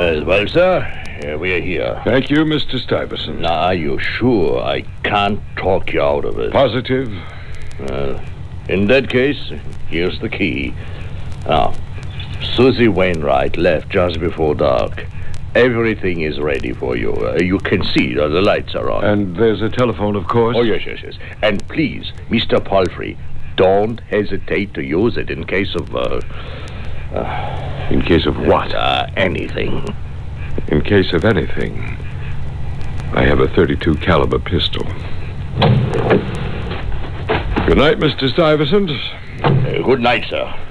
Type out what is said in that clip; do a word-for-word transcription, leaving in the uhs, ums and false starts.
Uh, well, sir, uh, we're here. Thank you, Mister Stuyvesant. Now, are you sure I can't talk you out of it? Positive? Well, in that case, here's the key. Now, Susie Wainwright left just before dark. Everything is ready for you. Uh, you can see uh, the lights are on. And there's a telephone, of course? Oh, yes, yes, yes. And please, Mister Palfrey, don't hesitate to use it in case of... Uh, uh, in case of what? Uh, anything. In case of anything, I have a thirty-two caliber pistol. Good night, Mister Stuyvesant. Uh, good night, sir.